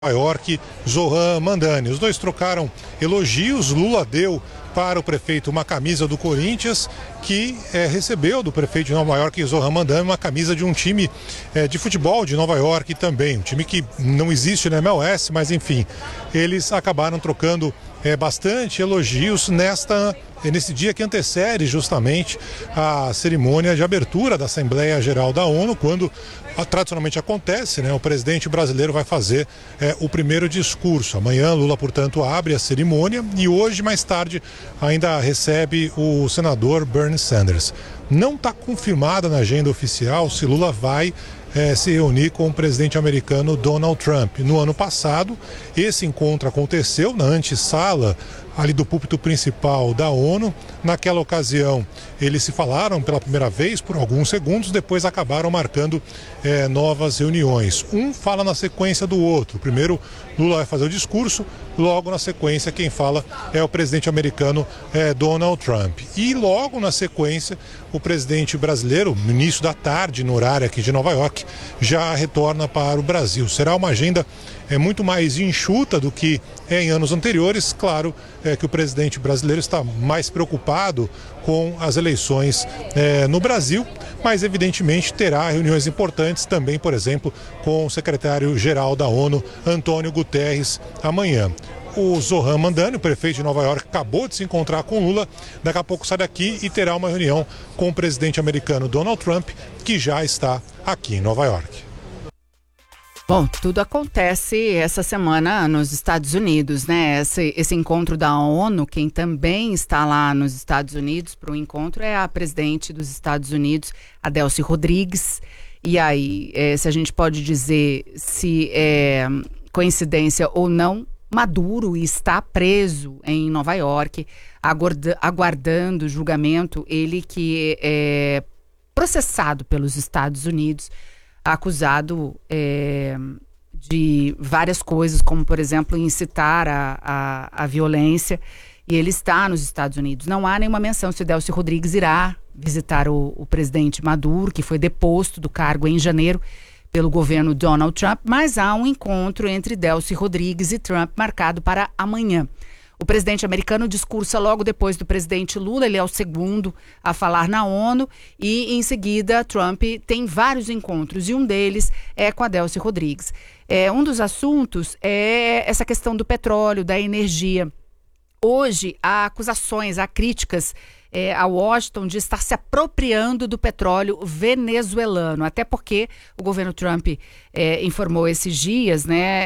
Nova York, Zoran Mandani. Os dois trocaram elogios. Lula deu para o prefeito uma camisa do Corinthians, que recebeu do prefeito de Nova York, Zoran Mandani, uma camisa de um time de futebol de Nova York também, um time que não existe na MLS, mas enfim, eles acabaram trocando bastante elogios nesse dia que antecede justamente a cerimônia de abertura da Assembleia Geral da ONU, quando tradicionalmente acontece, o presidente brasileiro vai fazer o primeiro discurso. Amanhã Lula, portanto, abre a cerimônia e hoje, mais tarde, ainda recebe o senador Bernie Sanders. Não está confirmada na agenda oficial se Lula vai se reunir com o presidente americano Donald Trump. No ano passado, esse encontro aconteceu na antessala ali do púlpito principal da ONU. Naquela ocasião, eles se falaram pela primeira vez por alguns segundos, depois acabaram marcando novas reuniões. Um fala na sequência do outro. Primeiro, Lula vai fazer o discurso, logo na sequência, quem fala é o presidente americano Donald Trump. E logo na sequência, o presidente brasileiro, no início da tarde, no horário aqui de Nova York, já retorna para o Brasil. Será uma agenda muito mais enxuta do que em anos anteriores. Claro que o presidente brasileiro está mais preocupado com as eleições no Brasil, mas evidentemente terá reuniões importantes também, por exemplo, com o secretário-geral da ONU, Antônio Guterres, amanhã. O Zoran Mandani, o prefeito de Nova York, acabou de se encontrar com Lula. Daqui a pouco sai daqui e terá uma reunião com o presidente americano Donald Trump, que já está aqui em Nova York. Bom, tudo acontece essa semana nos Estados Unidos, né? Esse encontro da ONU, quem também está lá nos Estados Unidos para o encontro é a presidente dos Estados Unidos, a Delcy Rodrigues. E aí, se a gente pode dizer se é coincidência ou não, Maduro está preso em Nova York, aguardando julgamento. Ele que é processado pelos Estados Unidos, acusado de várias coisas, como, por exemplo, incitar a violência, e ele está nos Estados Unidos. Não há nenhuma menção se Delcy Rodrigues irá visitar o presidente Maduro, que foi deposto do cargo em janeiro pelo governo Donald Trump, mas há um encontro entre Delcy Rodrigues e Trump marcado para amanhã. O presidente americano discursa logo depois do presidente Lula, ele é o segundo a falar na ONU, e em seguida Trump tem vários encontros, e um deles é com a Delcy Rodrigues. Um dos assuntos é essa questão do petróleo, da energia. Hoje há acusações, há críticas a Washington de estar se apropriando do petróleo venezuelano, até porque o governo Trump informou esses dias,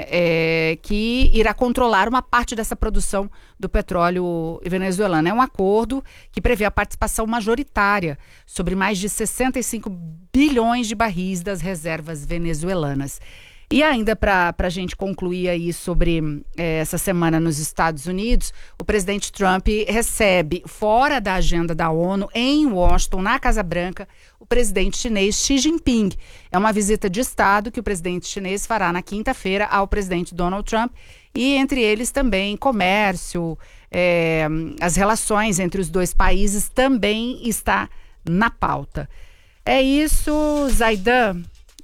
que irá controlar uma parte dessa produção do petróleo venezuelano. É um acordo que prevê a participação majoritária sobre mais de 65 bilhões de barris das reservas venezuelanas. E ainda para a gente concluir aí sobre essa semana nos Estados Unidos, o presidente Trump recebe, fora da agenda da ONU, em Washington, na Casa Branca, o presidente chinês Xi Jinping. É uma visita de Estado que o presidente chinês fará na quinta-feira ao presidente Donald Trump, e entre eles também comércio, as relações entre os dois países também está na pauta. É isso, Zaidan.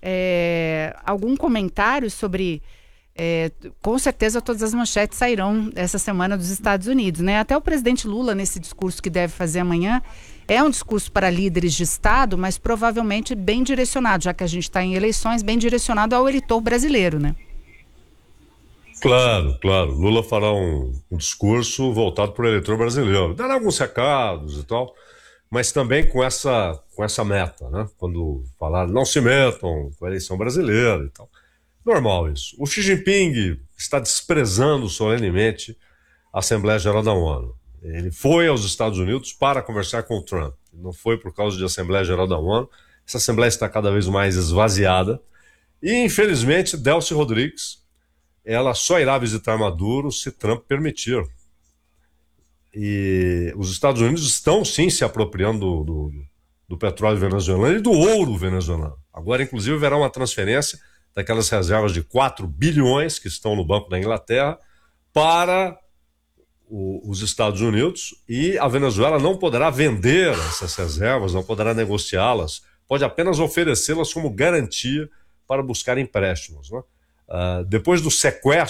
Algum comentário sobre... com certeza todas as manchetes sairão essa semana dos Estados Unidos, né? Até o presidente Lula, nesse discurso que deve fazer amanhã, é um discurso para líderes de Estado, mas provavelmente bem direcionado, já que a gente está em eleições, bem direcionado ao eleitor brasileiro, né? Claro. Lula fará um discurso voltado para o eleitor brasileiro. Dará alguns recados e tal, mas também com essa meta, né? Quando falar, não se metam com a eleição brasileira e tal. Normal isso. O Xi Jinping está desprezando solenemente a Assembleia Geral da ONU. Ele foi aos Estados Unidos para conversar com o Trump. Não foi por causa de Assembleia Geral da ONU. Essa Assembleia está cada vez mais esvaziada. E, infelizmente, Delcy Rodrigues, ela só irá visitar Maduro se Trump permitir. E os Estados Unidos estão, sim, se apropriando do petróleo venezuelano e do ouro venezuelano. Agora, inclusive, haverá uma transferência daquelas reservas de 4 bilhões que estão no Banco da Inglaterra para os Estados Unidos, e a Venezuela não poderá vender essas reservas, não poderá negociá-las, pode apenas oferecê-las como garantia para buscar empréstimos, né? Depois do sequestro